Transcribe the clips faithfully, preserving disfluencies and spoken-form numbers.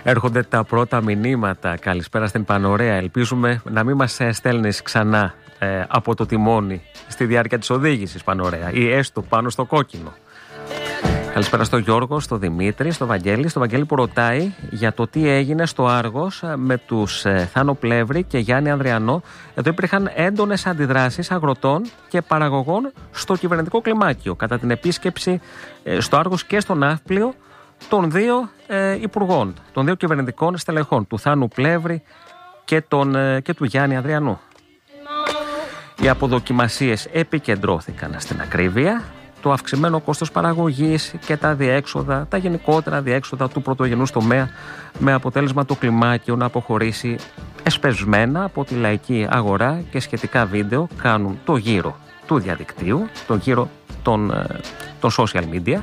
Έρχονται τα πρώτα μηνύματα. Καλησπέρα στην Πανωρέα. Ελπίζουμε να μην μας στέλνεις ξανά ε, από το τιμόνι στη διάρκεια της οδήγησης, Πανωρέα, ή έστω πάνω στο κόκκινο. Καλησπέρα στο Γιώργο, στο Δημήτρη, στο Βαγγέλη. Στο Βαγγέλη που ρωτάει για το τι έγινε στο Άργος με τους ε, Θάνο Πλεύρη και Γιάννη Ανδριανό. Εδώ υπήρχαν έντονες αντιδράσεις αγροτών και παραγωγών στο κυβερνητικό κλιμάκιο κατά την επίσκεψη ε, στο Άργος και στο Ναύπλιο των δύο ε, υπουργών, των δύο κυβερνητικών στελεχών, του Θάνου Πλεύρη και, τον, ε, και του Γιάννη Ανδριανού. Οι αποδοκιμασίες επικεντρώθηκαν στην ακρίβεια, το αυξημένο κόστος παραγωγής και τα διέξοδα, τα γενικότερα διέξοδα του πρωτογενούς τομέα, με αποτέλεσμα το κλιμάκιο να αποχωρήσει εσπευσμένα από τη λαϊκή αγορά, και σχετικά βίντεο κάνουν το γύρο του διαδικτύου, το γύρο των, των social media.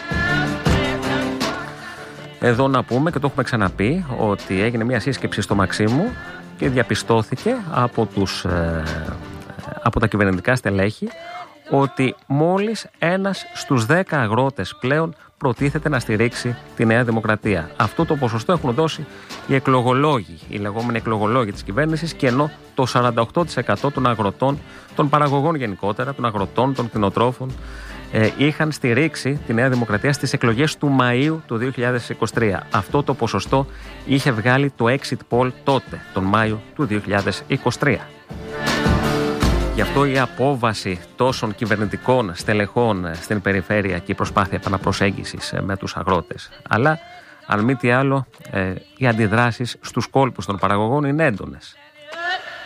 Εδώ να πούμε, και το έχουμε ξαναπεί, ότι έγινε μια σύσκεψη στο Μαξίμου και διαπιστώθηκε από, τους, ε, από τα κυβερνητικά στελέχη ότι μόλις ένας στους δέκα αγρότες πλέον προτίθεται να στηρίξει τη Νέα Δημοκρατία. Αυτό το ποσοστό έχουν δώσει οι εκλογολόγοι, οι λεγόμενοι εκλογολόγοι της κυβέρνησης, και ενώ το σαράντα οκτώ τοις εκατό των αγροτών, των παραγωγών γενικότερα, των αγροτών, των κτηνοτρόφων, ε, είχαν στηρίξει τη Νέα Δημοκρατία στις εκλογές του Μαΐου του δύο χιλιάδες είκοσι τρία. Αυτό το ποσοστό είχε βγάλει το exit poll τότε, τον Μάιο του δύο χιλιάδες είκοσι τρία. Γι' αυτό η απόβαση τόσων κυβερνητικών στελεχών στην περιφέρεια και η προσπάθεια επαναπροσέγγισης με τους αγρότες. Αλλά, αν μη τι άλλο, οι αντιδράσεις στους κόλπους των παραγωγών είναι έντονες.